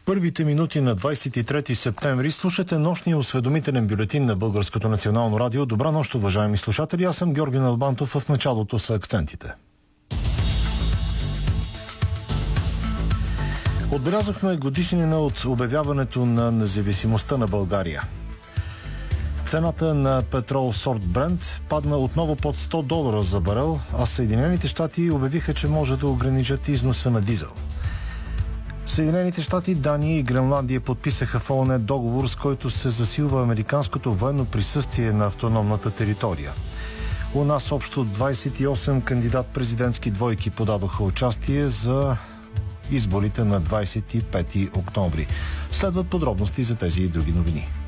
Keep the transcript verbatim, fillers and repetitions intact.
Първите минути на двадесет и трети септември слушате нощния осведомителен бюлетин на Българското национално радио. Добра нощ, уважаеми слушатели. Аз съм Георги Налбантов. В началото са акцентите. Отбелязахме годишнина от обявяването на независимостта на България. Цената на петрол сорт Брент падна отново под сто долара за барел, а Съединените щати обявиха, че може да ограничат износа на дизел. Съединените щати, Дания и Гренландия подписаха в ООН договор, с който се засилва американското военно присъствие на автономната територия. У нас общо двадесет и осем кандидат-президентски двойки подадоха участие за изборите на двадесет и пети октомври. Следват подробности за тези и други новини.